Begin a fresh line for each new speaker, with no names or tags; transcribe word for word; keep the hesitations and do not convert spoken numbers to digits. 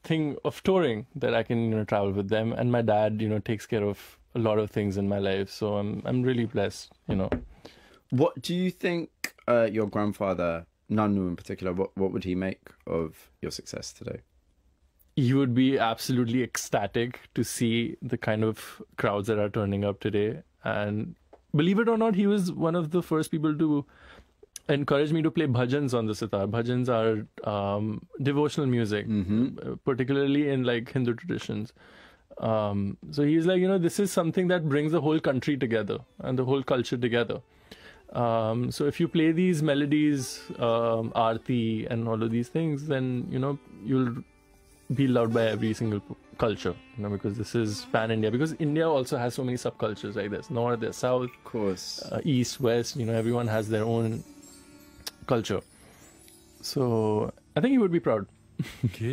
thing of touring that I can, you know, travel with them. And my dad, you know, takes care of a lot of things in my life. So I'm I'm really blessed, you know.
What do you think uh, your grandfather, Nanu in particular, what, what would he make of your success today?
You would be absolutely ecstatic to see the kind of crowds that are turning up today. And believe it or not, he was one of the first people to encourage me to play bhajans on the sitar. Bhajans are um, devotional music,
Mm-hmm.
particularly in like Hindu traditions. Um, so he's like, you know, this is something that brings the whole country together and the whole culture together. Um, so if you play these melodies, um, aarti and all of these things, then, you know, you'll be loved by every single p- culture, you know, because this is pan-India. Because India also has so many subcultures, like there's north, there's south,
Of course.
uh, east, west, you know, everyone has their own culture. So I think he would be proud.